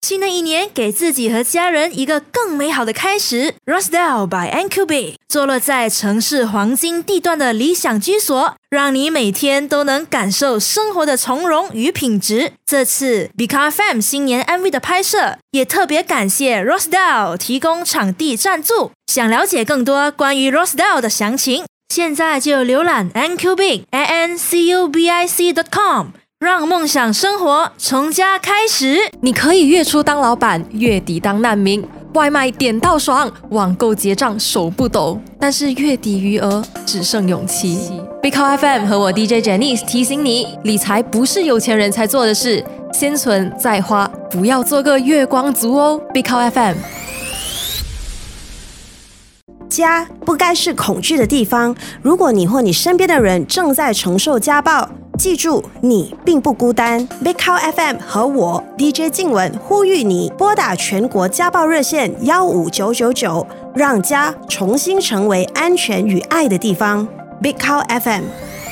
新的一年，给自己和家人一个更美好的开始。Rosedale by NQB 坐落在城市黄金地段的理想居所，让你每天都能感受生活的从容与品质。这次 Bika FM 新年 MV 的拍摄，也特别感谢 Rosedale 提供场地赞助。想了解更多关于 Rosedale 的详情，现在就浏览 NQBIC.com， 让梦想生活从家开始。 你可以月初当老板，月底当难民，外卖点到爽，网购结账手不抖，但是月底余额只剩勇气。Bika FM 和我 DJ Janice 提醒你，理财不是有钱人才做的事，先存再花，不要做个月光族哦。Bika FM。 家不该是恐惧的地方。如果你或你身边的人正在承受家暴，记住，你并不孤单。Bika FM 和我 DJ 静雯呼吁你拨打全国家暴热线15999，让家重新成为安全与爱的地方。Bika FM。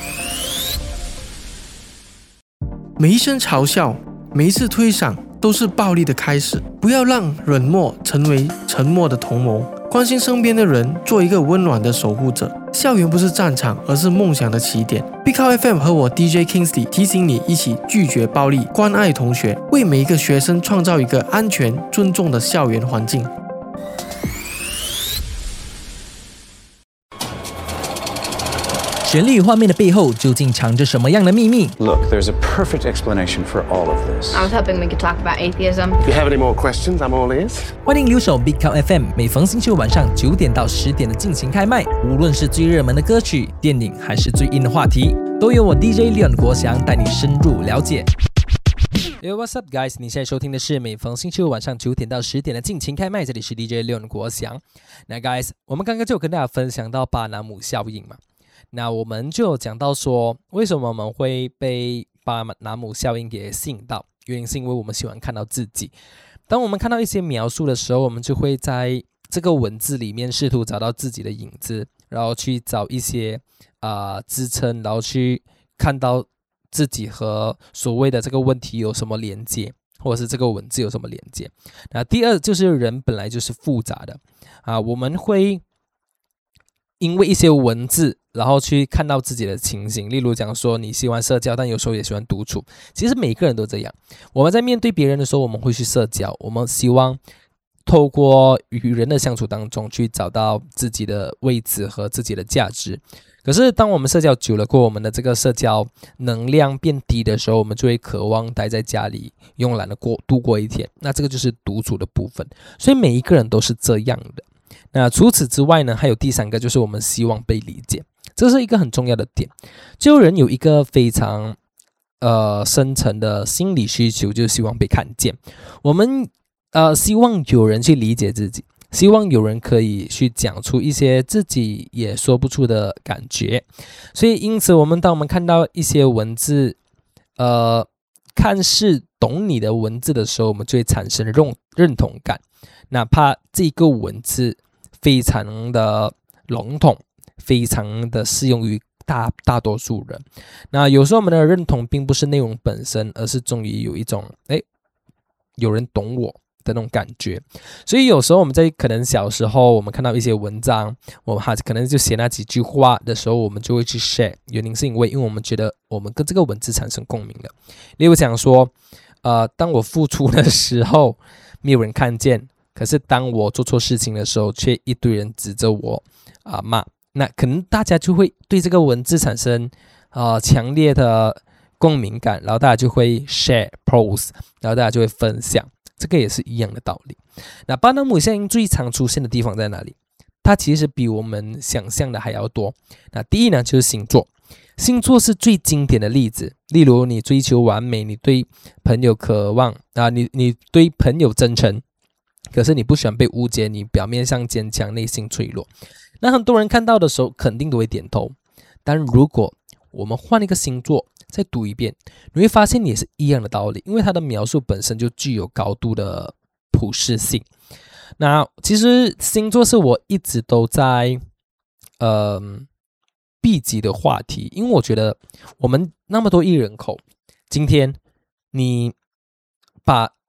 每一声嘲笑，每一次推搡，都是暴力的开始。不要让冷漠成为沉默的同谋。关心身边的人，做一个温暖的守护者。校园不是战场，而是梦想的起点。Bika FM 和我 DJ Kingsley 提醒你，一起拒绝暴力，关爱同学，为每一个学生创造一个安全、尊重的校园环境。 旋律与画面的背后究竟藏着什么样的秘密 Look, there's a perfect explanation for all of this. I was hoping we could talk about atheism. If you have any more questions, I'm all ears. 欢迎留守 Bika FM， 每逢星期五晚上9点到10点的尽情开麦，无论是最热门的歌曲、电影，还是最硬的话题，都由我 DJ Leon 国祥带你深入了解。Yo, what's up, guys？ 你现在收听的是每逢星期五晚上9点到10点的尽情开麦，这里是 DJ Leon 国祥。那 guys， 我们刚刚就有跟大家分享到巴纳姆效应嘛。那我们就有讲到说，为什么我们会被巴纳姆效应给吸引到？原因是因为我们喜欢看到自己。当我们看到一些描述的时候，我们就会在这个文字里面试图找到自己的影子，然后去找一些支撑，然后去看到自己和所谓的这个问题有什么连接，或者是这个文字有什么连接。那第二就是人本来就是复杂的我们会因为一些文字，然后去看到自己的情形。例如讲说你喜欢社交，但有时候也喜欢独处。其实每个人都这样。我们在面对别人的时候，我们会去社交，我们希望透过与人的相处当中去找到自己的位置和自己的价值。可是当我们社交久了过后，我们的这个社交能量变低的时候，我们就会渴望待在家里慵懒的度过一天。那这个就是独处的部分。所以每一个人都是这样的。那除此之外呢，还有第三个，就是我们希望被理解，这是一个很重要的点。就人有一个非常深层的心理需求，就是希望被看见。我们希望有人去理解自己，希望有人可以去讲出一些自己也说不出的感觉。所以因此当我们看到一些文字看似懂你的文字的时候，我们就会产生认同感，哪怕这个文字非常的笼统，非常的适用于大多数人。那有时候我们的认同并不是内容本身，而是终于有一种有人懂我的那种感觉。所以有时候我们在可能小时候我们看到一些文章，我们可能就写那几句话的时候，我们就会去 share。 原因是因为我们觉得我们跟这个文字产生共鸣了。例如讲说当我付出的时候没有人看见，可是当我做错事情的时候，却一堆人指着我骂。那可能大家就会对这个文字产生强烈的共鸣感，然后大家就会 share post， 然后大家就会分享。这个也是一样的道理。那巴纳姆效应最常出现的地方在哪里？它其实比我们想象的还要多。那第一呢，就是星座。星座是最经典的例子。例如你追求完美，你对朋友渴望你对朋友真诚，可是你不喜欢被误解，你表面上坚强，内心脆弱。那很多人看到的时候肯定都会点头。但如果我们换一个星座再读一遍，你会发现也是一样的道理，因为它的描述本身就具有高度的普适性。那其实星座是我一直都在避忌的话题，因为我觉得我们那么多亿人口，今天你把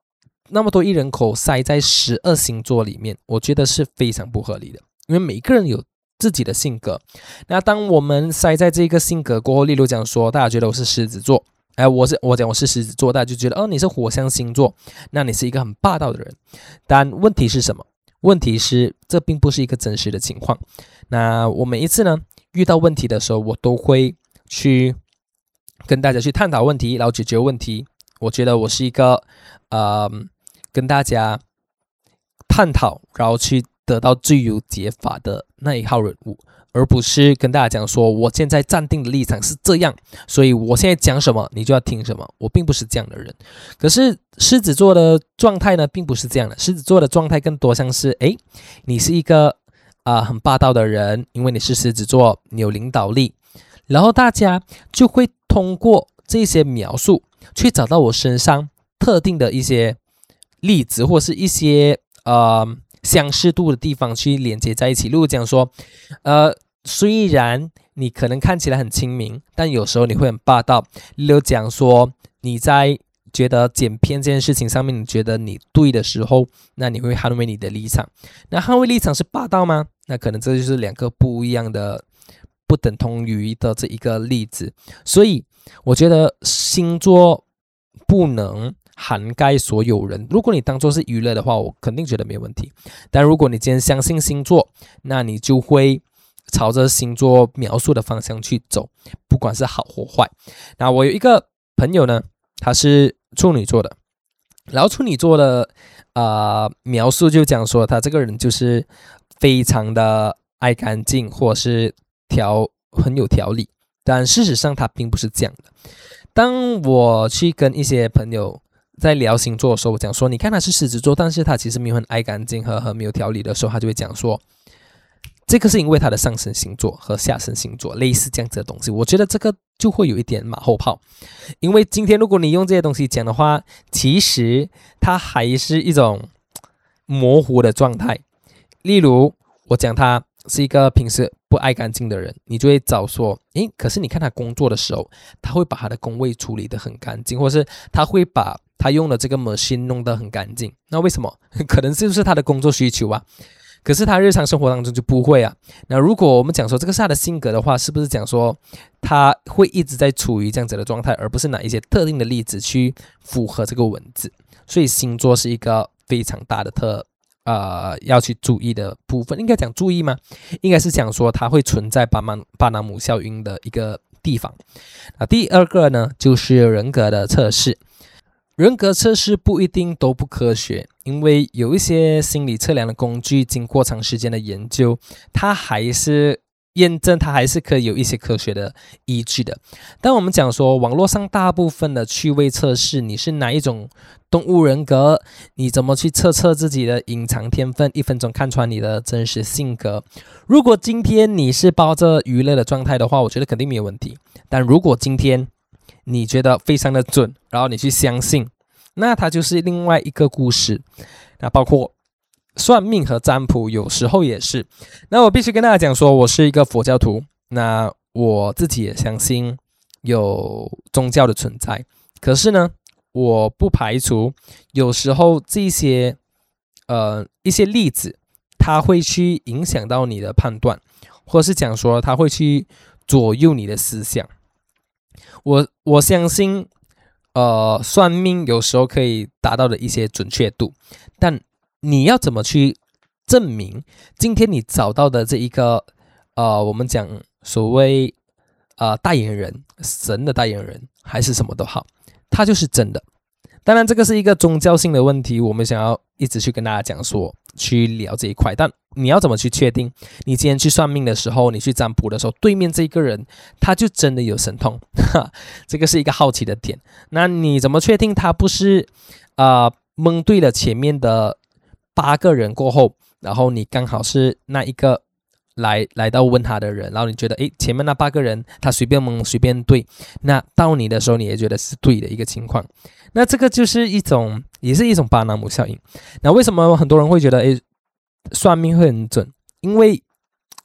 那么多亿人口塞在12星座里面，我觉得是非常不合理的，因为每个人有自己的性格。那当我们塞在这个性格过后，例如讲说大家觉得我是狮子座，我讲我是狮子座，大家就觉得你是火象星座，那你是一个很霸道的人。但问题是什么？问题是这并不是一个真实的情况。那我每一次呢遇到问题的时候，我都会去跟大家去探讨问题，然后解决问题。我觉得我是一个跟大家探讨，然后去得到最有解法的那一号人物，而不是跟大家讲说我现在站定的立场是这样，所以我现在讲什么你就要听什么。我并不是这样的人。可是狮子座的状态呢并不是这样的，狮子座的状态更多像是你是一个很霸道的人，因为你是狮子座，你有领导力，然后大家就会通过这些描述去找到我身上特定的一些例子，或是一些相似度的地方去连接在一起。例如讲说虽然你可能看起来很亲民，但有时候你会很霸道。例如讲说你在觉得剪片这件事情上面你觉得你对的时候，那你会捍卫你的立场。那捍卫立场是霸道吗？那可能这就是两个不一样的不等同于的这一个例子。所以我觉得星座不能涵盖所有人。如果你当作是娱乐的话，我肯定觉得没问题。但如果你今天相信星座，那你就会朝着星座描述的方向去走，不管是好或坏。那我有一个朋友呢，他是处女座的，然后处女座的描述就讲说他这个人就是非常的爱干净，或是很有条理。但事实上他并不是这样的。当我去跟一些朋友在聊星座的时候，我讲说你看他是狮子座，但是他其实没有很爱干净和很没有条理的时候，他就会讲说这个是因为他的上升星座和下升星座类似这样子的东西。我觉得这个就会有一点马后炮，因为今天如果你用这些东西讲的话，其实它还是一种模糊的状态。例如我讲他是一个平时不爱干净的人，你就会找说可是你看他工作的时候，他会把他的工位处理得很干净，或是他会把他用的这个 machine 弄得很干净。那为什么？可能就是他的工作需求啊。可是他日常生活当中就不会啊。那如果我们讲说这个是他的性格的话，是不是讲说他会一直在处于这样子的状态，而不是拿一些特定的例子去符合这个文字？所以星座是一个非常大的要去注意的部分。应该讲注意吗？应该是讲说它会存在巴纳姆效应的一个地方。第二个呢，就是人格的测试。人格测试不一定都不科学，因为有一些心理测量的工具经过长时间的研究，它还是验证，它还是可以有一些科学的依据的。但我们讲说网络上大部分的趣味测试，你是哪一种动物人格，你怎么去测自己的隐藏天分，1分钟看穿你的真实性格。如果今天你是抱着娱乐的状态的话，我觉得肯定没有问题。但如果今天你觉得非常的准，然后你去相信，那它就是另外一个故事。那包括算命和占卜有时候也是。那我必须跟大家讲说，我是一个佛教徒，那我自己也相信有宗教的存在。可是呢，我不排除有时候这些一些例子，它会去影响到你的判断，或是讲说它会去左右你的思想。我相信算命有时候可以达到的一些准确度，但你要怎么去证明今天你找到的这一个我们讲所谓代言人，神的代言人还是什么都好，它就是真的。当然这个是一个宗教性的问题，我们想要一直去跟大家讲说去聊这一块。但你要怎么去确定你今天去算命的时候，你去占卜的时候，对面这个人他就真的有神通这个是一个好奇的点。那你怎么确定他不是蒙对了前面的8个人过后，然后你刚好是那一个来到问他的人，然后你觉得前面那8个人他随便蒙随便对，那到你的时候你也觉得是对的一个情况。那这个就是也是一种巴纳姆效应。那为什么很多人会觉得算命会很准？因为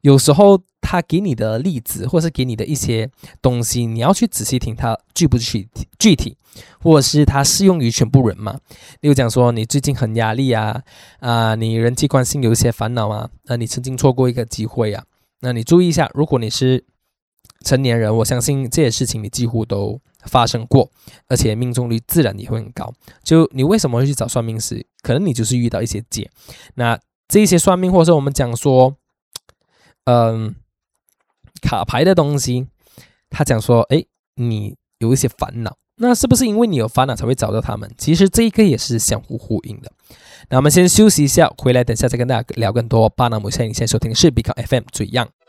有时候他给你的例子或是给你的一些东西，你要去仔细听他具不具体，或者是他适用于全部人嘛。例如讲说你最近很压力啊，你人际关系有一些烦恼啊，你曾经错过一个机会啊，那你注意一下，如果你是成年人，我相信这些事情你几乎都发生过，而且命中率自然也会很高。就你为什么会去找算命师？可能你就是遇到一些劫。那这些算命或者是我们讲说卡牌的东西，他讲说你有一些烦恼，那是不是因为你有烦恼才会找到他们？其实这一个也是相互呼应的。那我们先休息一下，回来等下再跟大家聊更多巴拿姆。现在收听的是 Big FM 最样。